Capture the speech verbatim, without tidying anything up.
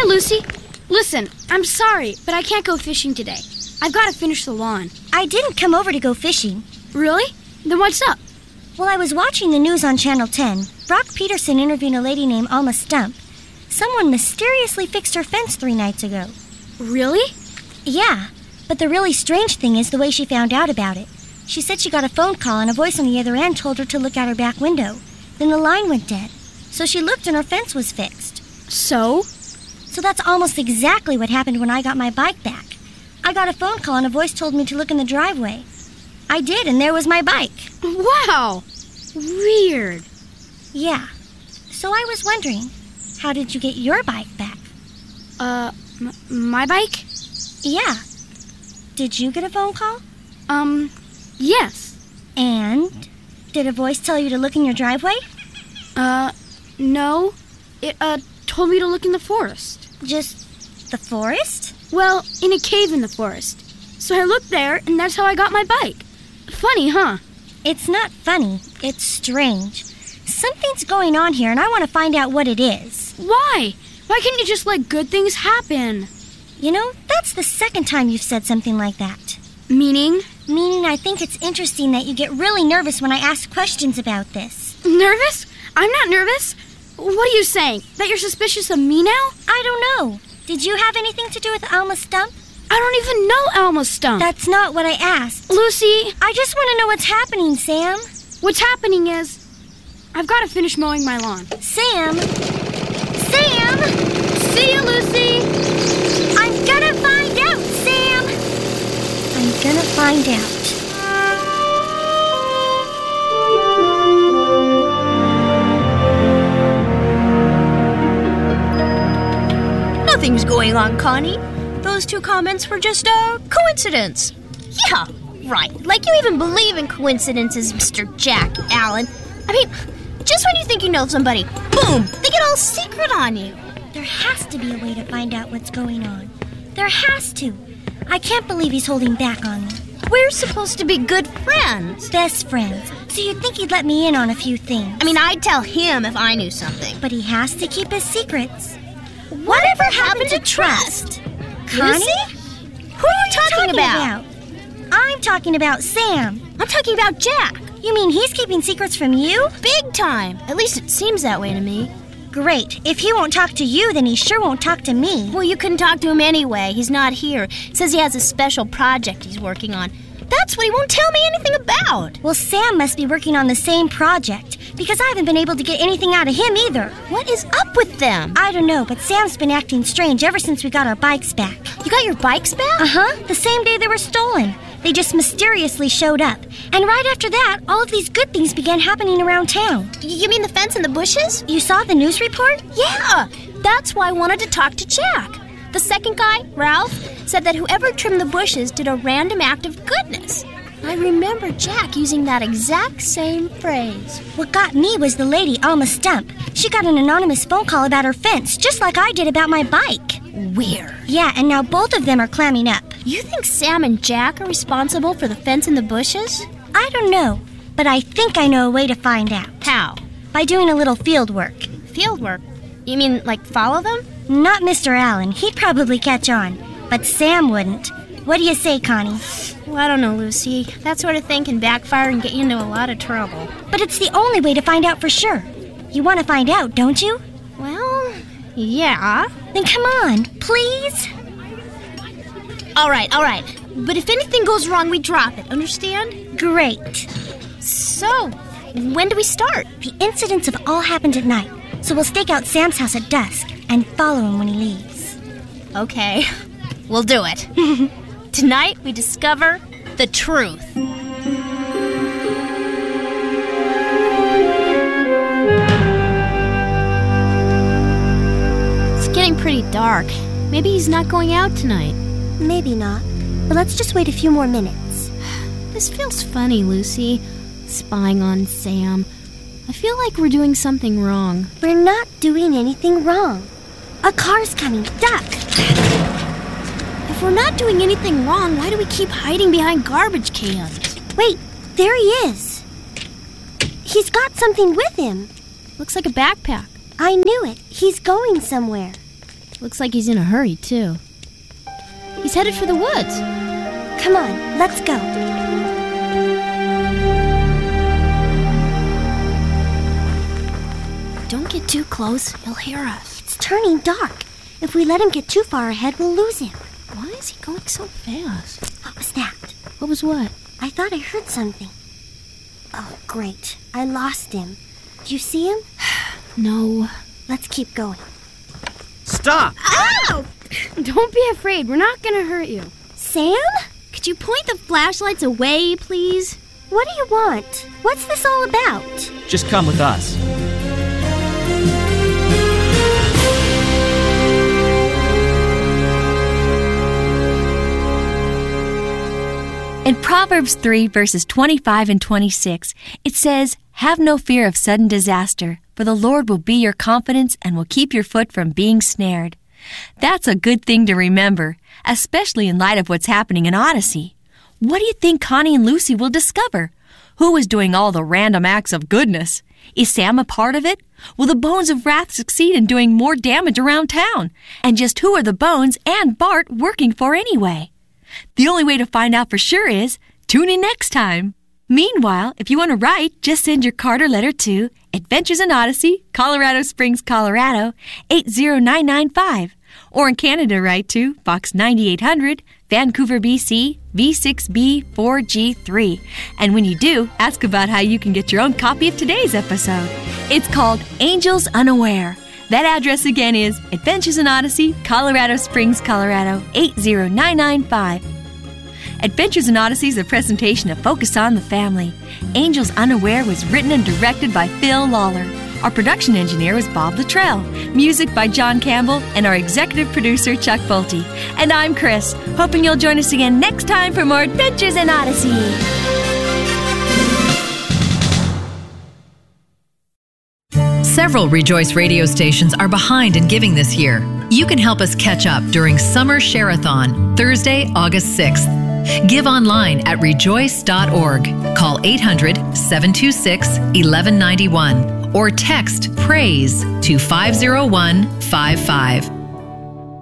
Lucy. Listen, I'm sorry, but I can't go fishing today. I've got to finish the lawn. I didn't come over to go fishing. Really? Then what's up? Well, I was watching the news on Channel ten. Brock Peterson interviewed a lady named Alma Stump. Someone mysteriously fixed her fence three nights ago. Really? Yeah, but the really strange thing is the way she found out about it. She said she got a phone call and a voice on the other end told her to look out her back window. Then the line went dead. So she looked and her fence was fixed. So? So that's almost exactly what happened when I got my bike back. I got a phone call and a voice told me to look in the driveway. I did, and there was my bike. Wow! Weird. Yeah. So I was wondering, how did you get your bike back? Uh, m- my bike? Yeah. Did you get a phone call? Um, yes. And? Did a voice tell you to look in your driveway? Uh, no. It, uh, told me to look in the forest. Just the forest? Well, in a cave in the forest. So I looked there, and that's how I got my bike. Funny, huh? It's not funny. It's strange. Something's going on here, and I want to find out what it is. Why? Why can't you just let good things happen? You know, that's the second time you've said something like that. Meaning? Meaning I think it's interesting that you get really nervous when I ask questions about this. Nervous? I'm not nervous. What are you saying? That you're suspicious of me now? I don't know. Did you have anything to do with Alma Stump? I don't even know Alma Stump. That's not what I asked. Lucy! I just want to know what's happening, Sam. What's happening is, I've got to finish mowing my lawn. Sam! Sam! See you, Lucy! I'm gonna find out, Sam! I'm gonna find out. Nothing's going on, Connie. Those two comments were just a coincidence. Yeah, right. Like you even believe in coincidences, Mister Jack Allen. I mean, just when you think you know somebody, boom, they get all secret on you. There has to be a way to find out what's going on. There has to. I can't believe he's holding back on me. We're supposed to be good friends. Best friends. So you'd think he'd let me in on a few things. I mean, I'd tell him if I knew something. But he has to keep his secrets. Whatever happened to trust? Connie? Who are you talking, talking about? about? I'm talking about Sam. I'm talking about Jack. You mean he's keeping secrets from you? Big time. At least it seems that way to me. Great. If he won't talk to you, then he sure won't talk to me. Well, you couldn't talk to him anyway. He's not here. Says he has a special project he's working on. That's what he won't tell me anything about. Well, Sam must be working on the same project, because I haven't been able to get anything out of him either. What is up with them? I don't know, but Sam's been acting strange ever since we got our bikes back. You got your bikes back? Uh-huh. The same day they were stolen. They just mysteriously showed up. And right after that, all of these good things began happening around town. You mean the fence and the bushes? You saw the news report? Yeah. That's why I wanted to talk to Jack. The second guy, Ralph, said that whoever trimmed the bushes did a random act of goodness. I remember Jack using that exact same phrase. What got me was the lady, Alma Stump. She got an anonymous phone call about her fence, just like I did about my bike. Weird. Yeah, and now both of them are clamming up. You think Sam and Jack are responsible for the fence and the bushes? I don't know, but I think I know a way to find out. How? By doing a little field work. Field work? You mean, like, follow them? Not Mister Allen. He'd probably catch on. But Sam wouldn't. What do you say, Connie? Well, I don't know, Lucy. That sort of thing can backfire and get you into a lot of trouble. But it's the only way to find out for sure. You want to find out, don't you? Well, yeah. Then come on, please. All right, all right. But if anything goes wrong, we drop it, understand? Great. So, when do we start? The incidents have all happened at night, so we'll stake out Sam's house at dusk and follow him when he leaves. Okay, we'll do it. Tonight, we discover the truth. It's getting pretty dark. Maybe he's not going out tonight. Maybe not, but let's just wait a few more minutes. This feels funny, Lucy. Spying on Sam. I feel like we're doing something wrong. We're not doing anything wrong. A car's coming. Duck! If we're not doing anything wrong, why do we keep hiding behind garbage cans? Wait, there he is. He's got something with him. Looks like a backpack. I knew it. He's going somewhere. Looks like he's in a hurry, too. He's headed for the woods. Come on, let's go. Don't get too close. He'll hear us. It's turning dark. If we let him get too far ahead, we'll lose him. Why is he going so fast? What was that? What was what? I thought I heard something. Oh, great. I lost him. Do you see him? No. Let's keep going. Stop! Ow! Don't be afraid. We're not going to hurt you. Sam? Could you point the flashlights away, please? What do you want? What's this all about? Just come with us. In Proverbs three, verses twenty-five and twenty-six, it says, "Have no fear of sudden disaster, for the Lord will be your confidence and will keep your foot from being snared." That's a good thing to remember, especially in light of what's happening in Odyssey. What do you think Connie and Lucy will discover? Who is doing all the random acts of goodness? Is Sam a part of it? Will the Bones of Wrath succeed in doing more damage around town? And just who are the Bones and Bart working for anyway? The only way to find out for sure is tune in next time. Meanwhile, if you want to write, just send your card or letter to Adventures in Odyssey, Colorado Springs, Colorado, eight zero nine nine five. Or in Canada, write to Box ninety-eight hundred, Vancouver, B C, V six B four G three. And when you do, ask about how you can get your own copy of today's episode. It's called Angels Unaware. That address again is Adventures in Odyssey, Colorado Springs, Colorado, eight zero nine nine five. Adventures in Odyssey is a presentation of Focus on the Family. Angels Unaware was written and directed by Phil Lawler. Our production engineer was Bob Luttrell. Music by John Campbell, and our executive producer, Chuck Bolte. And I'm Chris, hoping you'll join us again next time for more Adventures in Odyssey. Several Rejoice radio stations are behind in giving this year. You can help us catch up during Summer Share-a-thon, Thursday, August sixth. Give online at rejoice dot org. Call eight hundred, seven two six, one one nine one or text PRAISE to five zero one five five.